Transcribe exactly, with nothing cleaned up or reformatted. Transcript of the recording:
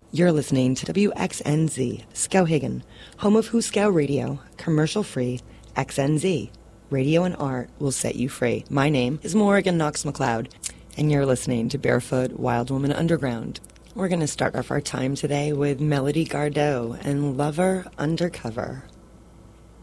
You're listening to W X N Z, Skowhegan, home of Huskow Radio, commercial-free X N Z. Radio and art will set you free. My name is Morrigan Knox McLeod, and you're listening to Barefoot Wild Woman Underground. We're going to start off our time today with Melody Gardot and Lover Undercover.